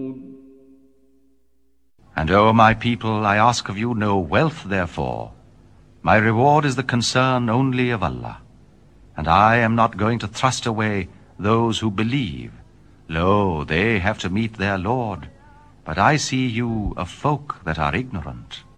And, O my people, I ask of you no wealth therefore. My reward is the concern only of Allah. And I am not going to thrust away those who believe. Lo, they have to meet their Lord. But I see you a folk that are ignorant.